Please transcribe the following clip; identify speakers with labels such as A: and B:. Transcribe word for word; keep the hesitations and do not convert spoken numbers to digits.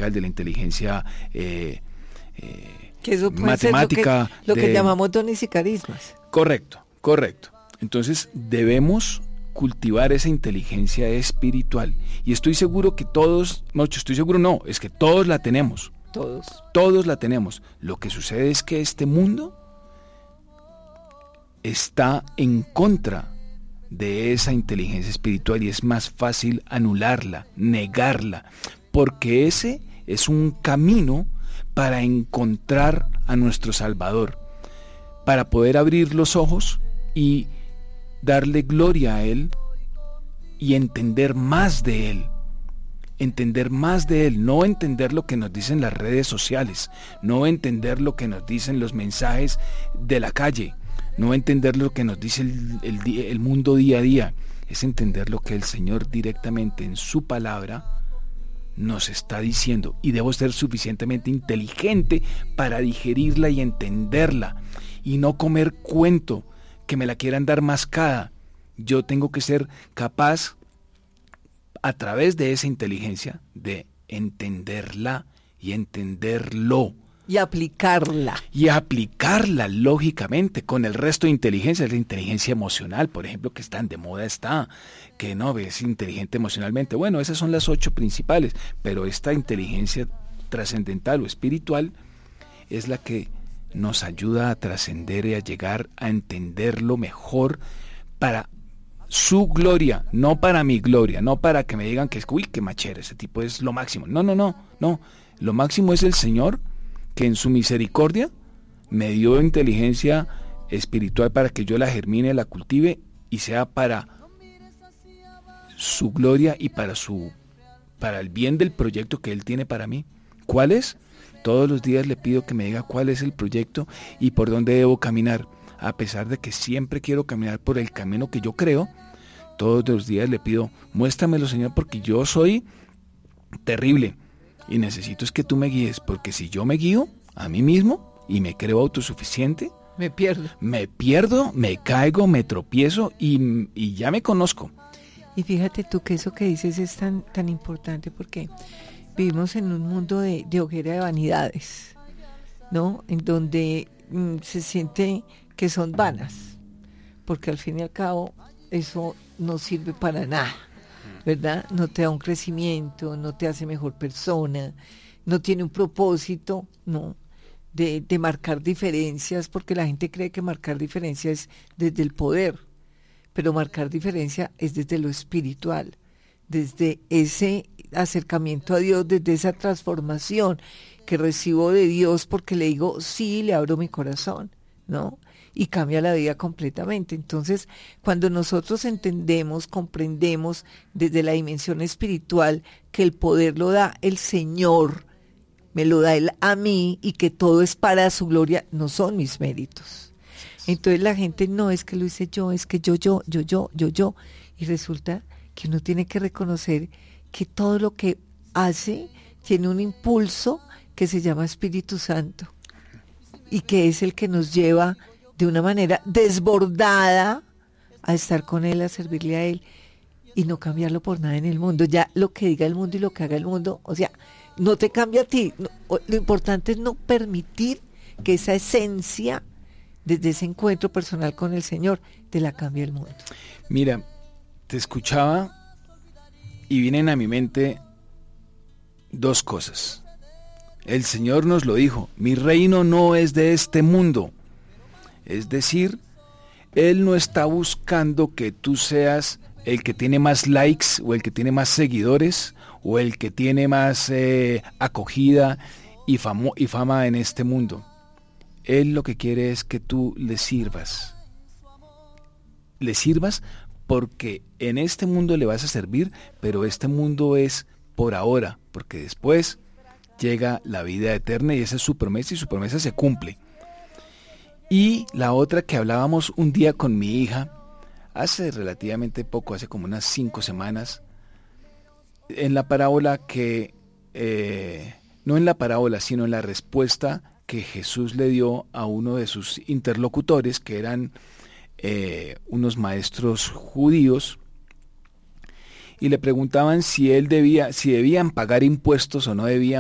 A: musical, de la inteligencia eh, eh,
B: que eso puede
A: matemática.
B: Ser lo que, lo
A: de...
B: que llamamos dones y carismas.
A: Correcto, correcto. Entonces debemos cultivar esa inteligencia espiritual. Y estoy seguro que todos, no, estoy seguro no, es que todos la tenemos.
B: Todos.
A: Todos la tenemos. Lo que sucede es que este mundo está en contra de esa inteligencia espiritual y es más fácil anularla, negarla, porque ese es un camino para encontrar a nuestro Salvador, para poder abrir los ojos y darle gloria a Él y entender más de Él, entender más de Él, no entender lo que nos dicen las redes sociales, no entender lo que nos dicen los mensajes de la calle, no entender lo que nos dice el, el, el mundo día a día, es entender lo que el Señor directamente en su palabra nos está diciendo, y debo ser suficientemente inteligente para digerirla y entenderla, y no comer cuento que me la quieran dar mascada. Yo tengo que ser capaz, a través de esa inteligencia, de entenderla y entenderlo.
B: Y aplicarla.
A: Y aplicarla, lógicamente, con el resto de inteligencia, la inteligencia emocional, por ejemplo, que tan de moda está, que no ves inteligente emocionalmente. Bueno, esas son las ocho principales, pero esta inteligencia trascendental o espiritual es la que nos ayuda a trascender y a llegar a entenderlo mejor para su gloria, no para mi gloria, no para que me digan que es, uy, qué machera, ese tipo es lo máximo. No, no, no, no. Lo máximo es el Señor, que en su misericordia me dio inteligencia espiritual para que yo la germine, la cultive y sea para su gloria y para su para el bien del proyecto que Él tiene para mí. ¿Cuál es? Todos los días le pido que me diga cuál es el proyecto y por dónde debo caminar. A pesar de que siempre quiero caminar por el camino que yo creo, todos los días le pido, muéstramelo, Señor, porque yo soy terrible y necesito es que tú me guíes, porque si yo me guío a mí mismo y me creo autosuficiente,
B: me pierdo.
A: Me pierdo, me caigo, me tropiezo y, y ya me conozco.
B: Y fíjate tú que eso que dices es tan, tan importante porque vivimos en un mundo de, de hoguera de vanidades, ¿no? En donde mm, se siente que son vanas, porque al fin y al cabo eso no sirve para nada, ¿verdad? No te da un crecimiento, no te hace mejor persona, no tiene un propósito, ¿no? De, de marcar diferencias, porque la gente cree que marcar diferencias es desde el poder, pero marcar diferencia es desde lo espiritual, desde ese acercamiento a Dios, desde esa transformación que recibo de Dios porque le digo sí, le abro mi corazón, ¿no? Y cambia la vida completamente. Entonces, cuando nosotros entendemos, comprendemos desde la dimensión espiritual que el poder lo da el Señor, me lo da Él a mí y que todo es para su gloria, no son mis méritos. Entonces la gente no es que lo hice yo, es que yo, yo, yo, yo, yo, yo. Y resulta que uno tiene que reconocer que todo lo que hace tiene un impulso que se llama Espíritu Santo y que es el que nos lleva de una manera desbordada a estar con Él, a servirle a Él y no cambiarlo por nada en el mundo. Ya lo que diga el mundo y lo que haga el mundo, o sea, no te cambia a ti. No, lo importante es no permitir que esa esencia, desde ese encuentro personal con el Señor, te la cambie el mundo.
A: Mira, te escuchaba y vienen a mi mente dos cosas. El Señor nos lo dijo, mi reino no es de este mundo. Es decir, Él no está buscando que tú seas el que tiene más likes o el que tiene más seguidores o el que tiene más eh, acogida y, famo, y fama en este mundo. Él lo que quiere es que tú le sirvas. Le sirvas porque en este mundo le vas a servir, pero este mundo es por ahora, porque después llega la vida eterna y esa es su promesa y su promesa se cumple. Y la otra que hablábamos un día con mi hija, hace relativamente poco, hace como unas cinco semanas, en la parábola que, eh, no en la parábola, sino en la respuesta que Jesús le dio a uno de sus interlocutores, que eran eh, unos maestros judíos, y le preguntaban si él debía, si debían pagar impuestos o no debían